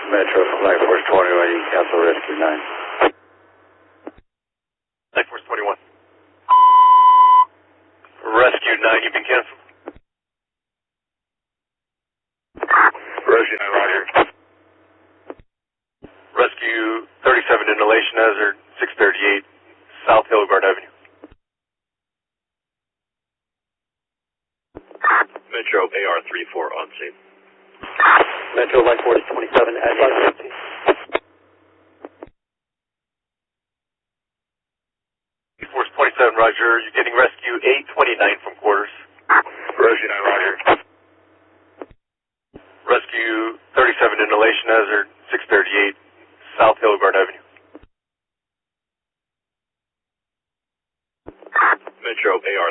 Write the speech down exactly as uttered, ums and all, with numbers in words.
Metro Flight Force twenty-one, you cancel Rescue nine. Flight Force twenty-one. Rescue nine, you've been canceled. Rescue nine, roger. Rescue thirty-seven Inhalation Hazard, six thirty-eight, South Hildegard Avenue. Metro A R thirty-four on scene. Metro Light Force twenty-seven at eight. Force twenty-seven, roger. You're getting rescue eight twenty-nine from quarters.